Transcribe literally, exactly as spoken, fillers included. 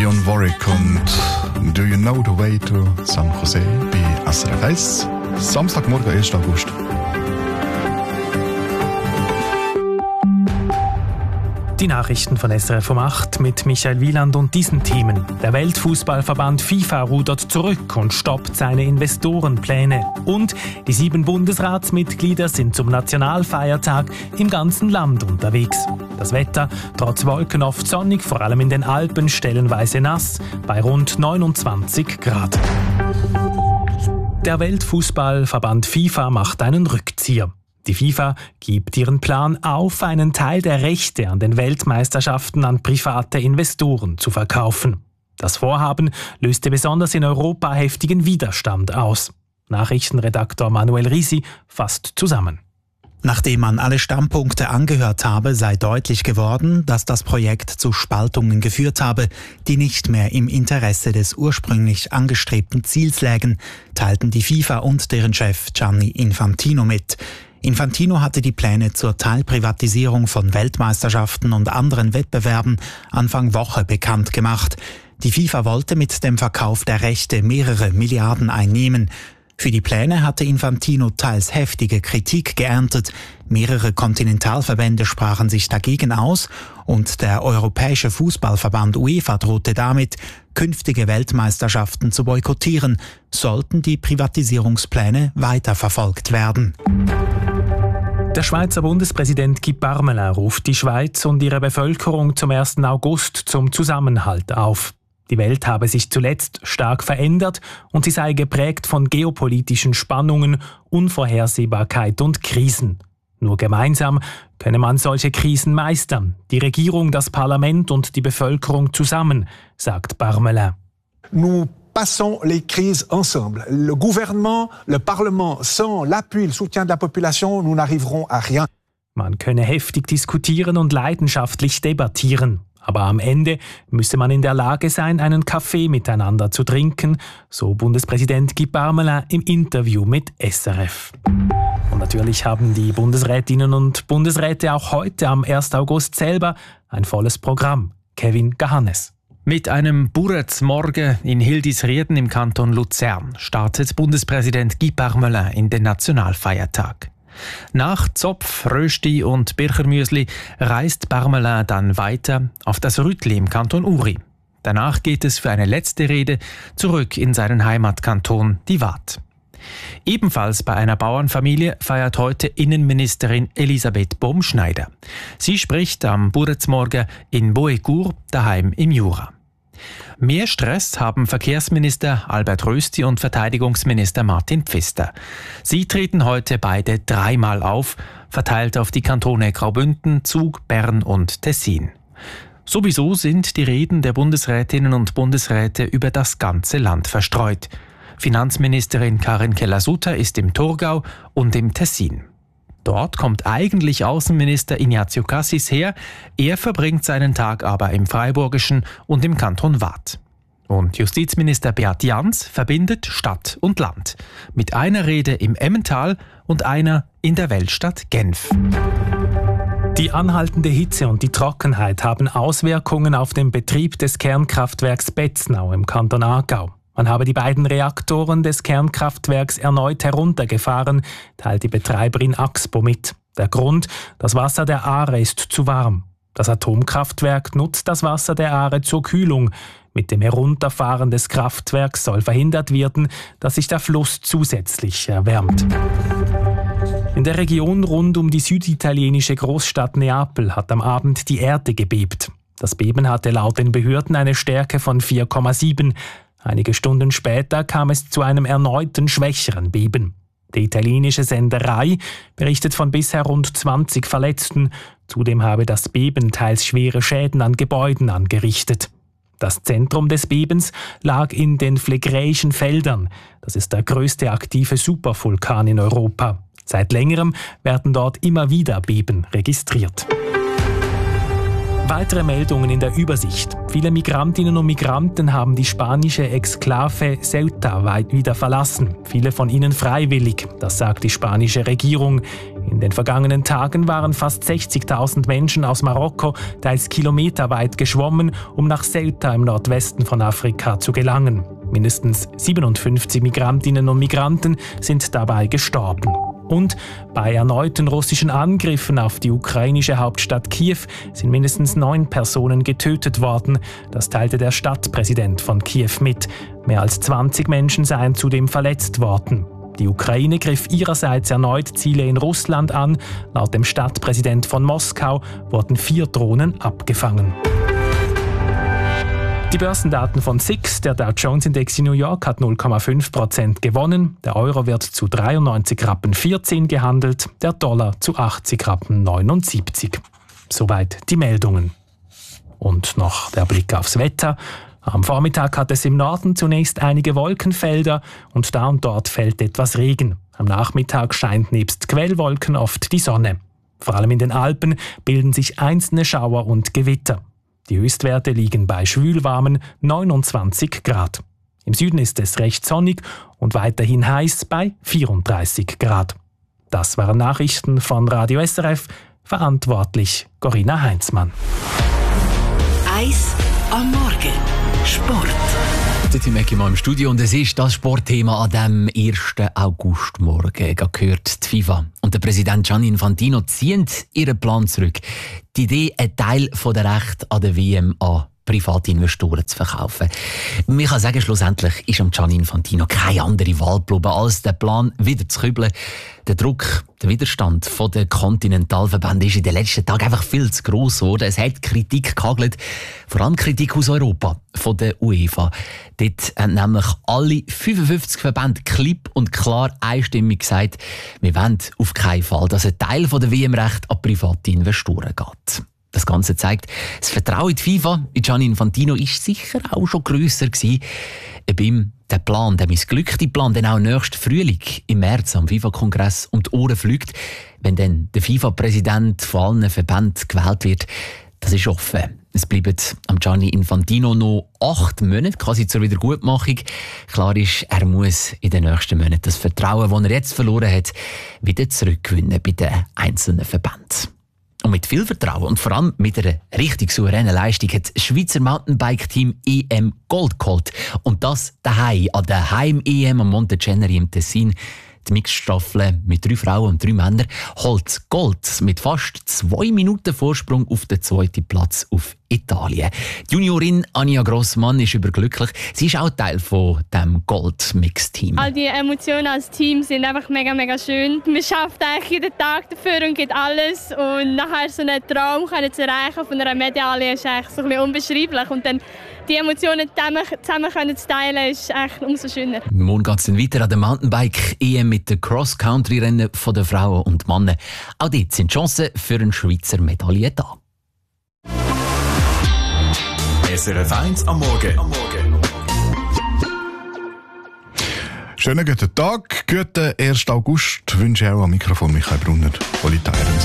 Dionne Warwick und Do You Know the Way to San Jose bei S R F eins. Samstagmorgen, ersten August. Die Nachrichten von S R F um acht mit Michael Wieland und diesen Themen. Der Weltfußballverband FIFA rudert zurück und stoppt seine Investorenpläne. Und die sieben Bundesratsmitglieder sind zum Nationalfeiertag im ganzen Land unterwegs. Das Wetter, trotz Wolken oft sonnig, vor allem in den Alpen stellenweise nass, bei rund neunundzwanzig Grad. Der Weltfußballverband FIFA macht einen Rückzieher. Die FIFA gibt ihren Plan auf, einen Teil der Rechte an den Weltmeisterschaften an private Investoren zu verkaufen. Das Vorhaben löste besonders in Europa heftigen Widerstand aus. Nachrichtenredaktor Manuel Risi fasst zusammen. Nachdem man alle Standpunkte angehört habe, sei deutlich geworden, dass das Projekt zu Spaltungen geführt habe, die nicht mehr im Interesse des ursprünglich angestrebten Ziels lägen, teilten die FIFA und deren Chef Gianni Infantino mit. Infantino hatte die Pläne zur Teilprivatisierung von Weltmeisterschaften und anderen Wettbewerben Anfang Woche bekannt gemacht. Die FIFA wollte mit dem Verkauf der Rechte mehrere Milliarden einnehmen. Für die Pläne hatte Infantino teils heftige Kritik geerntet. Mehrere Kontinentalverbände sprachen sich dagegen aus und der Europäische Fußballverband UEFA drohte damit, künftige Weltmeisterschaften zu boykottieren, sollten die Privatisierungspläne weiterverfolgt werden. Der Schweizer Bundespräsident Guy Parmelin ruft die Schweiz und ihre Bevölkerung zum ersten August zum Zusammenhalt auf. Die Welt habe sich zuletzt stark verändert und sie sei geprägt von geopolitischen Spannungen, Unvorhersehbarkeit und Krisen. Nur gemeinsam könne man solche Krisen meistern. Die Regierung, das Parlament und die Bevölkerung zusammen, sagt Parmelin. Nous passons les crises ensemble. Le gouvernement, le Parlement, sans l'appui, le soutien de la population, nous n'arriverons à rien. Man könne heftig diskutieren und leidenschaftlich debattieren. Aber am Ende müsse man in der Lage sein, einen Kaffee miteinander zu trinken, so Bundespräsident Guy Parmelin im Interview mit S R F. Und natürlich haben die Bundesrätinnen und Bundesräte auch heute am ersten August selber ein volles Programm. Kevin Gahannes. Mit einem Buretsmorgen in Hildisrieden im Kanton Luzern startet Bundespräsident Guy Parmelin in den Nationalfeiertag. Nach Zopf, Rösti und Birchermüsli reist Parmelin dann weiter auf das Rütli im Kanton Uri. Danach geht es für eine letzte Rede zurück in seinen Heimatkanton, die Waadt. Ebenfalls bei einer Bauernfamilie feiert heute Innenministerin Elisabeth Baumschneider. Sie spricht am Buretsmorgen in Boecourt, daheim im Jura. Mehr Stress haben Verkehrsminister Albert Rösti und Verteidigungsminister Martin Pfister. Sie treten heute beide dreimal auf, verteilt auf die Kantone Graubünden, Zug, Bern und Tessin. Sowieso sind die Reden der Bundesrätinnen und Bundesräte über das ganze Land verstreut. Finanzministerin Karin Keller-Sutter ist im Thurgau und im Tessin. Dort kommt eigentlich Außenminister Ignazio Cassis her. Er verbringt seinen Tag aber im Freiburgischen und im Kanton Waadt. Und Justizminister Beat Jans verbindet Stadt und Land. Mit einer Rede im Emmental und einer in der Weltstadt Genf. Die anhaltende Hitze und die Trockenheit haben Auswirkungen auf den Betrieb des Kernkraftwerks Betznau im Kanton Aargau. Man habe die beiden Reaktoren des Kernkraftwerks erneut heruntergefahren, teilt die Betreiberin Axpo mit. Der Grund: das Wasser der Aare ist zu warm. Das Atomkraftwerk nutzt das Wasser der Aare zur Kühlung. Mit dem Herunterfahren des Kraftwerks soll verhindert werden, dass sich der Fluss zusätzlich erwärmt. In der Region rund um die süditalienische Großstadt Neapel hat am Abend die Erde gebebt. Das Beben hatte laut den Behörden eine Stärke von vier Komma sieben. Einige Stunden später kam es zu einem erneuten schwächeren Beben. Der italienische Sender Rai berichtet von bisher rund zwanzig Verletzten. Zudem habe das Beben teils schwere Schäden an Gebäuden angerichtet. Das Zentrum des Bebens lag in den Phlegräischen Feldern. Das ist der größte aktive Supervulkan in Europa. Seit längerem werden dort immer wieder Beben registriert. Weitere Meldungen in der Übersicht. Viele Migrantinnen und Migranten haben die spanische Exklave Ceuta weit wieder verlassen. Viele von ihnen freiwillig, das sagt die spanische Regierung. In den vergangenen Tagen waren fast sechzigtausend Menschen aus Marokko teils kilometerweit geschwommen, um nach Ceuta im Nordwesten von Afrika zu gelangen. Mindestens siebenundfünfzig Migrantinnen und Migranten sind dabei gestorben. Und bei erneuten russischen Angriffen auf die ukrainische Hauptstadt Kiew sind mindestens neun Personen getötet worden. Das teilte der Stadtpräsident von Kiew mit. Mehr als zwanzig Menschen seien zudem verletzt worden. Die Ukraine griff ihrerseits erneut Ziele in Russland an. Laut dem Stadtpräsident von Moskau wurden vier Drohnen abgefangen. Die Börsendaten von S I X, der Dow Jones Index in New York hat null Komma fünf Prozent gewonnen, der Euro wird zu dreiundneunzig Rappen vierzehn gehandelt, der Dollar zu achtzig Rappen neunundsiebzig. Soweit die Meldungen. Und noch der Blick aufs Wetter. Am Vormittag hat es im Norden zunächst einige Wolkenfelder und da und dort fällt etwas Regen. Am Nachmittag scheint nebst Quellwolken oft die Sonne. Vor allem in den Alpen bilden sich einzelne Schauer und Gewitter. Die Höchstwerte liegen bei schwülwarmen neunundzwanzig Grad. Im Süden ist es recht sonnig und weiterhin heiß bei vierunddreißig Grad. Das waren Nachrichten von Radio S R F, verantwortlich Corinna Heinzmann. Eis am Morgen. Sport. Jetzt sind wir mal im Studio und es ist das Sportthema an diesem ersten Augustmorgen. Gehört die FIFA und der Präsident Gianni Infantino ziehen ihren Plan zurück. Die Idee, einen Teil der Rechte an der W M an Privatinvestoren zu verkaufen. Man kann sagen, schlussendlich ist am Gianni Infantino keine andere Wahl geblieben, als den Plan wieder zu kübeln. Der Druck, der Widerstand von den Kontinentalverbänden ist in den letzten Tagen einfach viel zu gross geworden. Es hat Kritik gehagelt, vor allem Kritik aus Europa, von der UEFA. Dort haben nämlich alle fünfundfünfzig Verbände klipp und klar einstimmig gesagt, wir wollen auf keinen Fall, dass ein Teil der W M-Rechte an private Investoren geht. Das Ganze zeigt, das Vertrauen in die FIFA, in Gianni Infantino, ist sicher auch schon grösser gewesen. Ob ihm der Plan, der missglückte Plan, dann auch nächsten Frühling im März am FIFA-Kongress um die Ohren fliegt, wenn dann der FIFA-Präsident von allen Verbänden gewählt wird, das ist offen. Es bleiben am Gianni Infantino noch acht Monate, quasi zur Wiedergutmachung. Klar ist, er muss in den nächsten Monaten das Vertrauen, das er jetzt verloren hat, wieder zurückgewinnen bei den einzelnen Verbänden. Und mit viel Vertrauen und vor allem mit einer richtig souveränen Leistung hat das Schweizer Mountainbike-Team E M Gold geholt. Und das daheim an der Heim-E M am Monte Ceneri im Tessin. Die Mixstaffel mit drei Frauen und drei Männern holt Gold mit fast zwei Minuten Vorsprung auf den zweiten Platz auf Italien. Die Juniorin Anja Grossmann ist überglücklich. Sie ist auch Teil von dem Gold-Mix-Team. All die Emotionen als Team sind einfach mega, mega schön. Man schafft eigentlich jeden Tag dafür und gibt alles. Und nachher so einen Traum zu erreichen von einer Medaille ist eigentlich so ein bisschen unbeschreiblich. Und dann die Emotionen zusammen zu teilen, ist eigentlich umso schöner. Morgen geht es dann weiter an der Mountainbike-E M mit den Cross-Country-Rennen der Frauen und Männer. Auch dort sind Chancen für eine Schweizer Medaille da. S R F eins am Morgen. Am Morgen. Schönen guten Tag, guten ersten August wünsche ich auch am Mikrofon Michael Brunner, Politeirens.